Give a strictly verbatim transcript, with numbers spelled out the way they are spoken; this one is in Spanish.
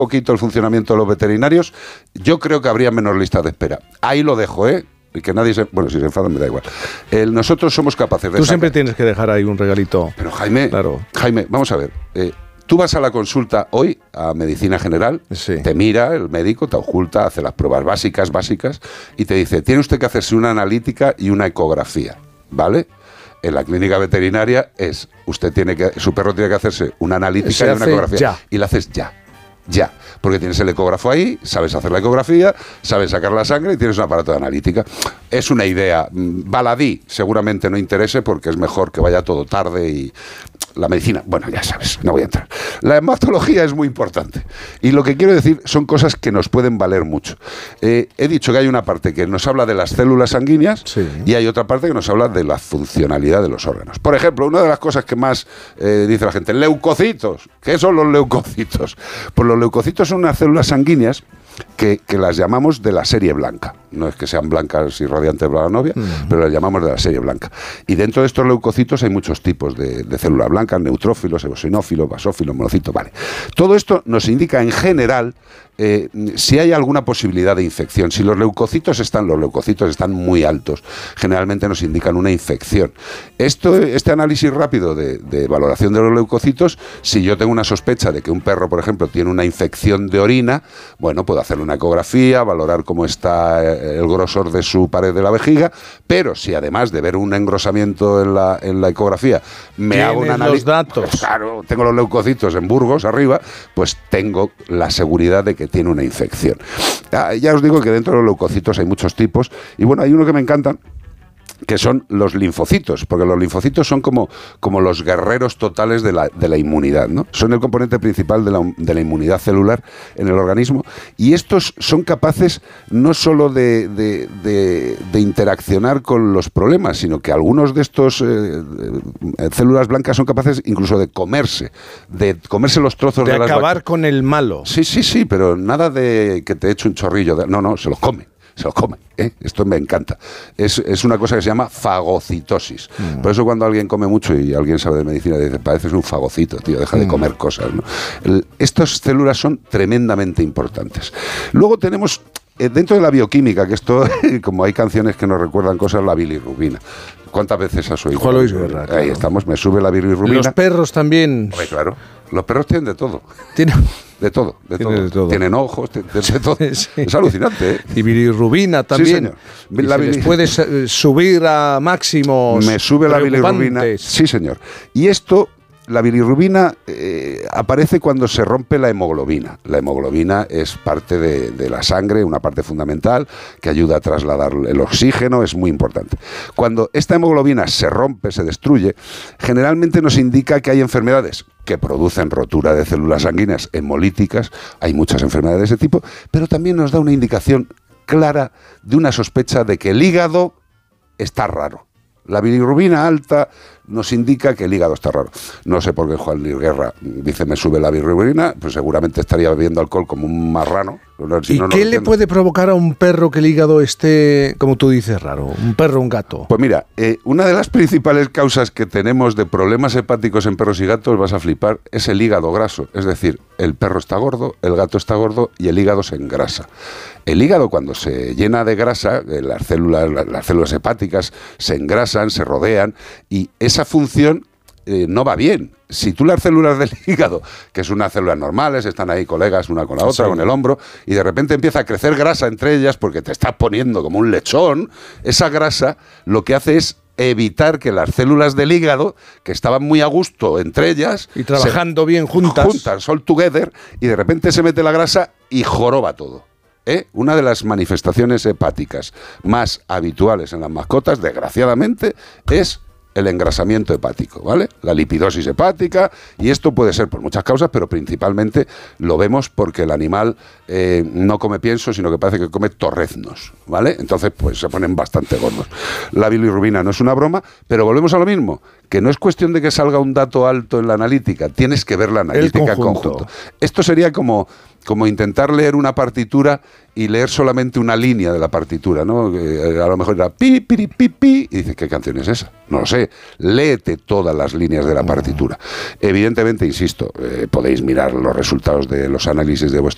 poquito el funcionamiento de los veterinarios, yo creo que habría menos listas de espera. Ahí lo dejo, ¿eh? Y que nadie se... Bueno, si se enfadan me da igual. El, nosotros somos capaces de... Tú sacar... siempre tienes que dejar ahí un regalito. Pero Jaime, claro. Jaime, vamos a ver. Eh, tú vas a la consulta hoy, a Medicina General, sí. te mira el médico, te oculta, hace las pruebas básicas, básicas, y te dice, tiene usted que hacerse una analítica y una ecografía, ¿vale? En la clínica veterinaria es, usted tiene que, su perro tiene que hacerse una analítica se y una ecografía. Ya. Y la haces ya. Ya, porque tienes el ecógrafo ahí, sabes hacer la ecografía, sabes sacar la sangre y tienes un aparato de analítica. Es una idea baladí, seguramente no interese porque es mejor que vaya todo tarde y la medicina, bueno, ya sabes, no voy a entrar. La hematología es muy importante y lo que quiero decir son cosas que nos pueden valer mucho. Eh, he dicho que hay una parte que nos habla de las células sanguíneas sí. y hay otra parte que nos habla de la funcionalidad de los órganos. Por ejemplo, una de las cosas que más eh, dice la gente, leucocitos. ¿Qué son los leucocitos? Pues los leucocitos son unas células sanguíneas que, que las llamamos de la serie blanca. No es que sean blancas y radiantes para la novia, mm. pero las llamamos de la serie blanca. Y dentro de estos leucocitos hay muchos tipos de, de células blancas, neutrófilos, eosinófilos, basófilos, monocitos, vale. Todo esto nos indica en general eh, si hay alguna posibilidad de infección. Si los leucocitos están, los leucocitos están muy altos, generalmente nos indican una infección. Esto, este análisis rápido de, de valoración de los leucocitos, si yo tengo una sospecha de que un perro, por ejemplo, tiene una infección de orina, bueno, puedo hacerle una ecografía, valorar cómo está el grosor de su pared de la vejiga, pero si además de ver un engrosamiento en la, en la ecografía me hago un análisis... los datos. Pues claro, tengo los leucocitos en Burgos, arriba, pues tengo la seguridad de que tiene una infección. Ya, ya os digo que dentro de los leucocitos hay muchos tipos, y bueno, hay uno que me encanta, que son los linfocitos, porque los linfocitos son como, como los guerreros totales de la, de la inmunidad, ¿no? Son el componente principal de la, de la inmunidad celular en el organismo, y estos son capaces no solo de, de, de, de interaccionar con los problemas, sino que algunos de estos eh, células blancas son capaces incluso de comerse, de comerse los trozos de, de las acabar vac- con el malo. Sí, sí, sí, pero nada de que te eche un chorrillo, de, no, no, se los come. Se los come, ¿eh? Esto me encanta. Es, es una cosa que se llama fagocitosis. Mm. Por eso cuando alguien come mucho y alguien sabe de medicina dice, pareces un fagocito, tío, deja mm. de comer cosas, ¿no? El, estas células son tremendamente importantes. Luego tenemos, eh, dentro de la bioquímica, que esto, como hay canciones que nos recuerdan cosas, la bilirrubina. ¿Cuántas veces has oído? Juan Luis Guerra, claro. Ahí estamos, me sube la bilirrubina. Los perros también. Hombre, claro. Los perros tienen de todo. ¿Tienen? De todo, de todo. de todo. Tienen ojos, de, de todo. Sí. Es alucinante, ¿eh? Y bilirrubina también. Sí, señor. Y la bilir... les puede subir a máximos. Me sube la bilirrubina. Sí, señor. Y esto, la bilirrubina eh, aparece cuando se rompe la hemoglobina. La hemoglobina es parte de, de la sangre, una parte fundamental que ayuda a trasladar el oxígeno, es muy importante. Cuando esta hemoglobina se rompe, se destruye, generalmente nos indica que hay enfermedades que producen rotura de células sanguíneas hemolíticas, hay muchas enfermedades de ese tipo, pero también nos da una indicación clara de una sospecha de que el hígado está raro. La bilirrubina alta nos indica que el hígado está raro. No sé por qué Juan Luis Guerra dice me sube la bilirrubina, pues seguramente estaría bebiendo alcohol como un marrano. Si ¿Y no, no qué le puede provocar a un perro que el hígado esté, como tú dices, raro? Un perro, un gato. Pues mira, eh, una de las principales causas que tenemos de problemas hepáticos en perros y gatos, vas a flipar, es el hígado graso. Es decir, el perro está gordo, el gato está gordo y el hígado se engrasa. El hígado, cuando se llena de grasa, las células, las células hepáticas se engrasan, se rodean, y esa función eh, no va bien. Si tú las células del hígado, que son unas células normales, están ahí colegas una con la otra, sí, con el hombro, y de repente empieza a crecer grasa entre ellas porque te estás poniendo como un lechón, esa grasa lo que hace es evitar que las células del hígado, que estaban muy a gusto entre ellas, y trabajando se, bien juntas, juntas, all together, y de repente se mete la grasa y joroba todo. ¿Eh? Una de las manifestaciones hepáticas más habituales en las mascotas, desgraciadamente, es el engrasamiento hepático, ¿vale? La lipidosis hepática, y esto puede ser por muchas causas, pero principalmente lo vemos porque el animal eh, no come pienso, sino que parece que come torreznos, ¿vale? Entonces, pues se ponen bastante gordos. La bilirrubina no es una broma, pero volvemos a lo mismo, que no es cuestión de que salga un dato alto en la analítica, tienes que ver la analítica conjunto. conjunto. Esto sería como... como intentar leer una partitura y leer solamente una línea de la partitura, ¿no? Eh, a lo mejor era pi, pi, pi, pi, y dices, ¿qué canción es esa? No lo sé. Léete todas las líneas de la partitura. Evidentemente, insisto, eh, podéis mirar los resultados de los análisis de vuestro